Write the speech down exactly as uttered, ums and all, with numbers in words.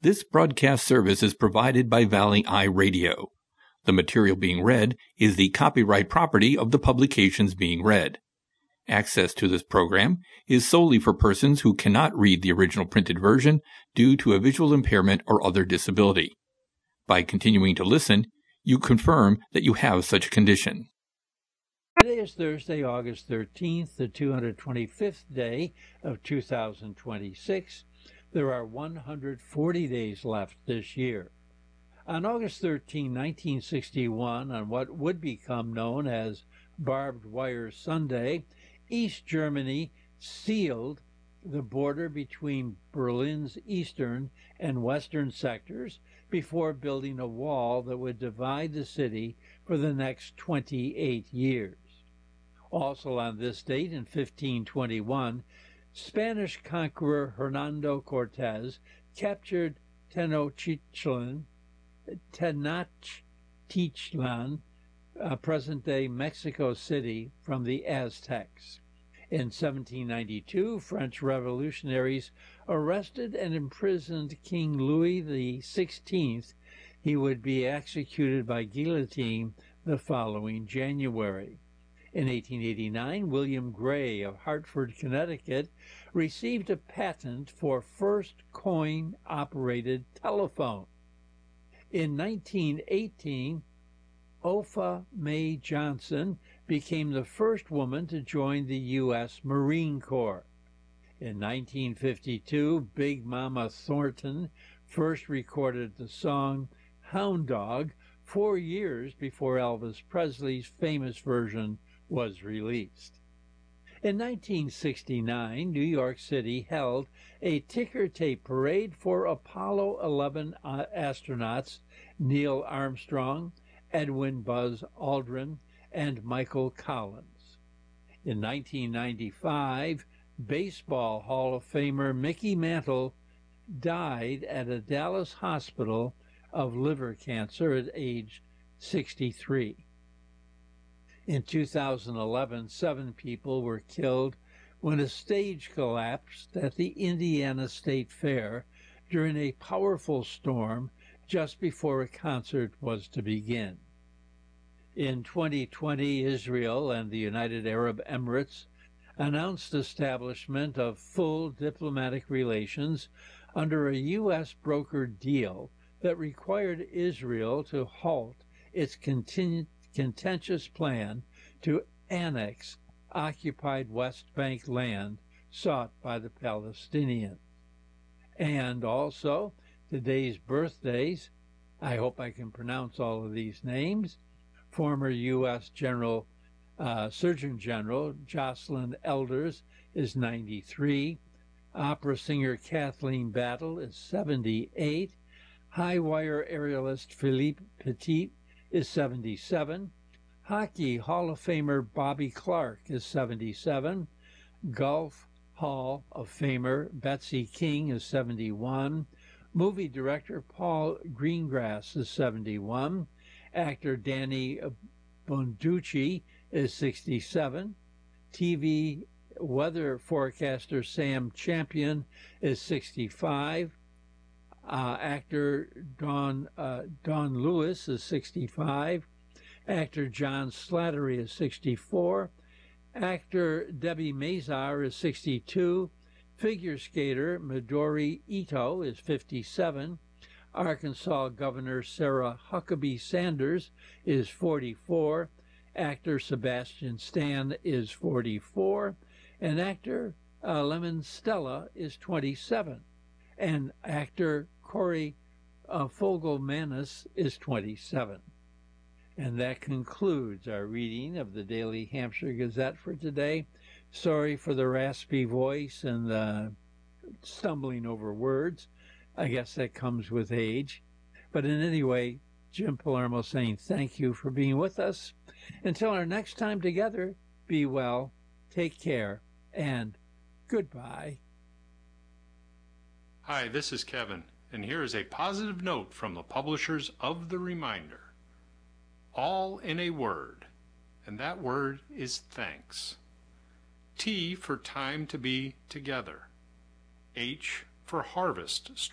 This broadcast service is provided by Valley Eye Radio. The material being read is the copyright property of the publications being read. Access to this program is solely for persons who cannot read the original printed version due to a visual impairment or other disability. By continuing to listen, you confirm that you have such a condition. Today is Thursday, August thirteenth, the two hundred twenty-fifth day of two thousand twenty-six. There are one hundred forty days left this year. On August thirteenth, nineteen sixty-one, on what would become known as Barbed Wire Sunday, East Germany sealed the border between Berlin's eastern and western sectors before building a wall that would divide the city for the next twenty-eight years. Also on this date, in fifteen twenty-one, Spanish conqueror Hernando Cortez captured Tenochtitlan, Tenochtitlan, uh, present-day Mexico City, from the Aztecs. In seventeen ninety-two, French revolutionaries arrested and imprisoned King Louis the sixteenth. He would be executed by guillotine the following January. In eighteen eighty-nine, William Gray of Hartford, Connecticut, received a patent for first coin-operated telephone. In nineteen eighteen, Opha May Johnson became the first woman to join the U S Marine Corps. In nineteen fifty-two, Big Mama Thornton first recorded the song Hound Dog four years before Elvis Presley's famous version was released. In nineteen sixty-nine, New York City held a ticker tape parade for Apollo eleven astronauts Neil Armstrong, Edwin Buzz Aldrin, and Michael Collins. In nineteen ninety-five, Baseball Hall of Famer Mickey Mantle died at a Dallas hospital of liver cancer at age sixty-three. In two thousand eleven, seven people were killed when a stage collapsed at the Indiana State Fair during a powerful storm just before a concert was to begin. In twenty twenty, Israel and the United Arab Emirates announced establishment of full diplomatic relations under a U S brokered deal that required Israel to halt its continu- contentious plan to annex occupied West Bank land sought by the Palestinians. And also, today's birthdays, I hope I can pronounce all of these names: former U S General, uh, Surgeon General Jocelyn Elders is ninety-three, opera singer Kathleen Battle is seventy-eight, high wire aerialist Philippe Petit is seventy-seven, Hockey Hall of Famer Bobby Clark is seventy-seven, Golf Hall of Famer Betsy King is seventy-one, movie director Paul Greengrass is seventy-one, actor Danny Bonducci is sixty-seven, T V weather forecaster Sam Champion is sixty-five, Uh, actor Don uh, Don Lewis is sixty-five. Actor John Slattery is sixty-four. Actor Debbie Mazar is sixty-two. Figure skater Midori Ito is fifty-seven. Arkansas Governor Sarah Huckabee Sanders is forty-four. Actor Sebastian Stan is forty-four. And actor uh, Lemon Stella is twenty-seven. And actor Corey uh, Fogelmanis is twenty-seven. And that concludes our reading of the Daily Hampshire Gazette for today. Sorry for the raspy voice and the stumbling over words. I guess that comes with age. But in any way, Jim Palermo saying thank you for being with us. Until our next time together, be well, take care, and goodbye. Hi, this is Kevin, and here is a positive note from the publishers of The Reminder. All in a word, and that word is thanks. T for time to be together. H for harvest.